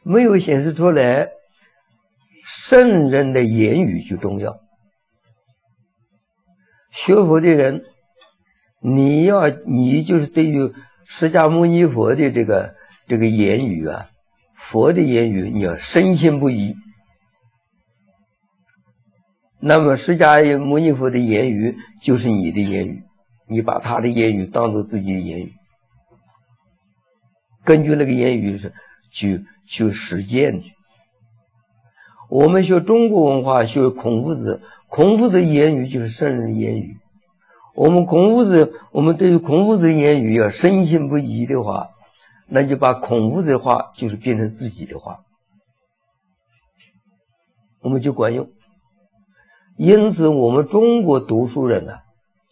没有显示出来，圣人的言语就重要。学佛的人，你就是对于释迦牟尼佛的这个言语啊，佛的言语，你要深信不疑。那么释迦牟尼佛的言语就是你的言语，你把他的言语当作自己的言语，根据那个言语去实践去。我们学中国文化，学孔夫子，孔夫子的言语就是圣人的言语。我们对于孔夫子的言语要深信不疑的话，那就把孔夫子的话就是变成自己的话，我们就管用。因此我们中国读书人呢，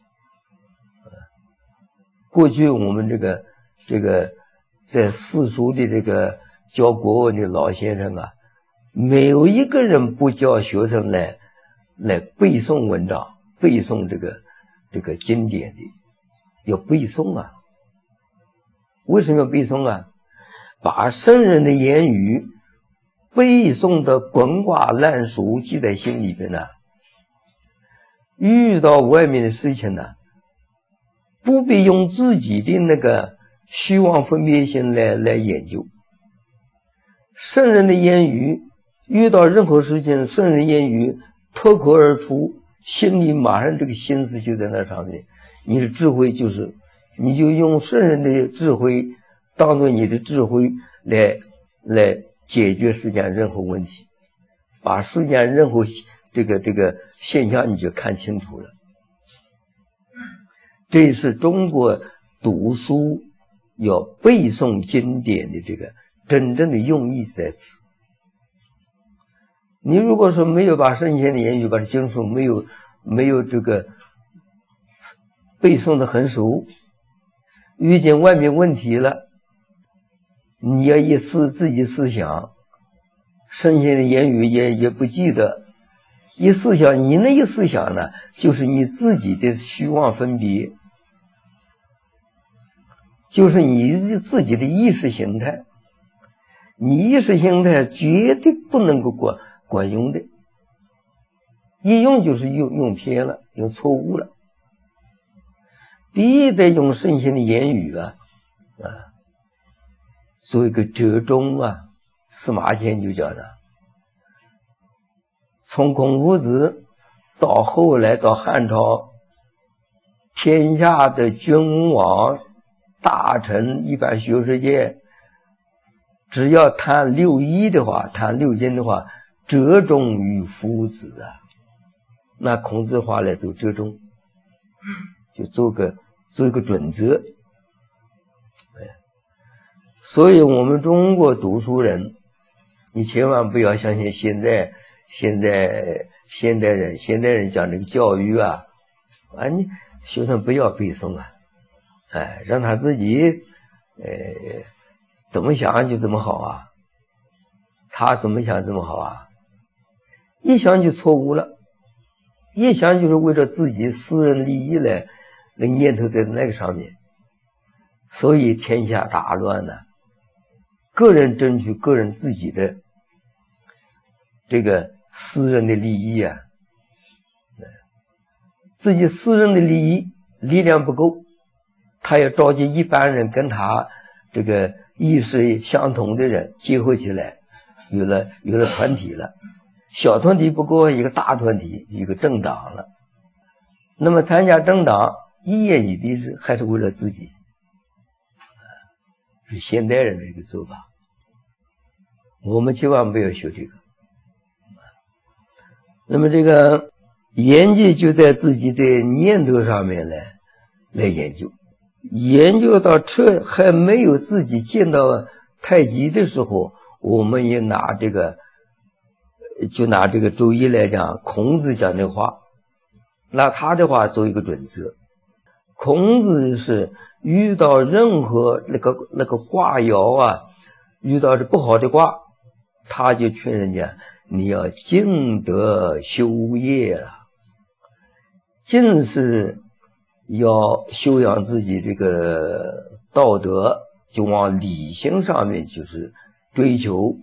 过去我们这个在四书的这个教国文的老先生啊，没有一个人不教学生来背诵文章，背诵这个经典的，要背诵啊。为什么要背诵啊？把圣人的言语背诵的滚瓜烂熟，记在心里边呢。遇到外面的事情呢，不必用自己的那个虚妄分别心来研究。圣人的言语，遇到任何事情，圣人的言语脱口而出，心里马上这个心思就在那上面。你的智慧就是，你就用圣人的智慧当做你的智慧来解决世间任何问题，把世间任何这个现象你就看清楚了。这是中国读书要背诵经典的这个真正的用意在此。你如果说没有把圣贤的言语，把这经书没有这个背诵的很熟，遇见外面问题了，你要自己思想，圣贤的言语也不记得，一思想，你那一思想呢，就是你自己的虚妄分别，就是你自己的意识形态。你意识形态绝对不能够管用的，一用就是用偏了，用错误了。必得用圣贤的言语做一个折中啊。司马迁就讲的，从孔夫子到后来到汉朝，天下的君王大臣一般学术界，只要谈六艺的话，谈六经的话，折中于夫子啊。那孔子话来做折中，就做一个准则。所以我们中国读书人，你千万不要相信现代人讲这个教育你学生不要背诵让他自己怎么想就怎么好啊，他怎么想怎么好啊，一想就错误了，一想就是为了自己私人利益来念头在那个上面，所以天下大乱呢。个人争取个人自己的这个私人的利益自己私人的利益力量不够，他要召集一般人跟他这个意识相同的人结合起来，有了团体了，小团体不够，一个大团体，一个政党了。那么参加政党一言以蔽之，还是为了自己，是现代人的一个做法。我们千万不要学这个。那么这个研究就在自己的念头上面来研究，研究到还没有自己见到太极的时候，我们也拿这个周易来讲，孔子讲的话，拿他的话做一个准则。孔子是遇到任何那个卦爻遇到这不好的卦，他就劝人家你要静德修业了。静是要修养自己这个道德，就往理性上面就是追求。